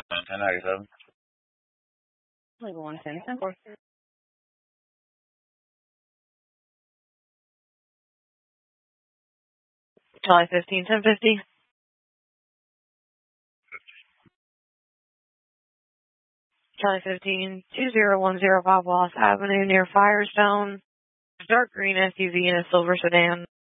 1097. Legal 110. July 15, 1050. July 15, 20105 Wallace Avenue near Firestone. Dark green SUV and a silver sedan.